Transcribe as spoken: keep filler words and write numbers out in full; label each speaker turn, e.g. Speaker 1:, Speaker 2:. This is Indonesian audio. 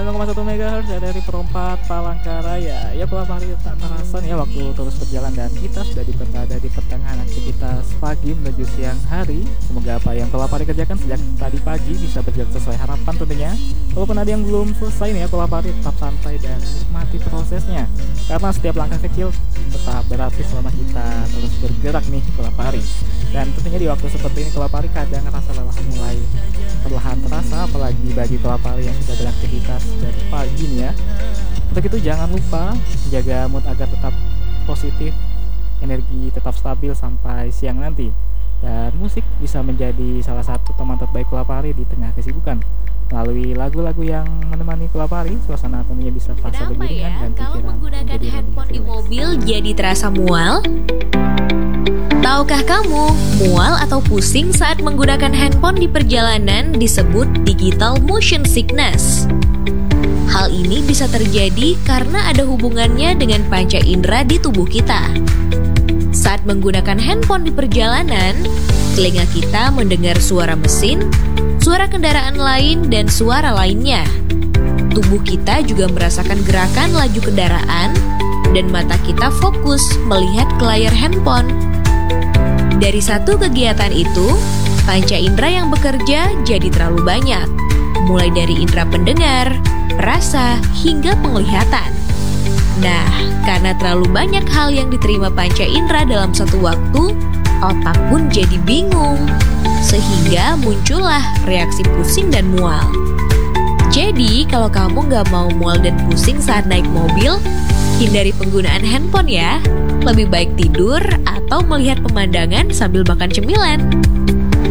Speaker 1: enam koma satu megahertz dari Perempat Palangkaraya. Ya, beberapa hari tak terasa nih ya waktu terus berjalan dan kita sudah di berada di pertengahan aktivitas pagi menuju siang hari. Semoga apa yang telah Pari kerjakan sejak tadi pagi bisa berjalan sesuai harapan tentunya. Walaupun ada yang belum selesai nih ya, Pola Pari tetap santai dan nikmati prosesnya. Karena setiap langkah kecil tetap berarti selama kita terus bergerak nih Pola Pari. Dan tentunya di waktu seperti ini Pola Pari kadang rasa lelah mulai perlahan terasa, apalagi bagi Pola Pari yang sudah beraktivitas dari pagi nih ya. Untuk itu jangan lupa jaga mood agar tetap positif, energi tetap stabil sampai siang nanti. Dan musik bisa menjadi salah satu teman terbaik Pola Pari di tengah kesibukan. Melalui lagu-lagu yang menemani Pola Pari, suasana tentunya bisa terasa
Speaker 2: Kenapa
Speaker 1: lebih ringan
Speaker 2: ya
Speaker 1: dan
Speaker 2: kalau
Speaker 1: pikiran
Speaker 2: menggunakan
Speaker 1: menjadi lebih
Speaker 2: handphone di
Speaker 1: rileks.
Speaker 2: mobil jadi terasa mual? Tahukah kamu, mual atau pusing saat menggunakan handphone di perjalanan disebut digital motion sickness. Hal ini bisa terjadi karena ada hubungannya dengan panca indera di tubuh kita. Saat menggunakan handphone di perjalanan, telinga kita mendengar suara mesin, suara kendaraan lain, dan suara lainnya. Tubuh kita juga merasakan gerakan laju kendaraan, dan mata kita fokus melihat ke layar handphone. Dari satu kegiatan itu, panca indera yang bekerja jadi terlalu banyak, mulai dari indera pendengar, rasa, hingga penglihatan. Nah, karena terlalu banyak hal yang diterima panca indera dalam satu waktu, otak pun jadi bingung, sehingga muncullah reaksi pusing dan mual. Jadi, kalau kamu nggak mau mual dan pusing saat naik mobil, hindari penggunaan handphone ya. Lebih baik tidur atau melihat pemandangan sambil makan cemilan.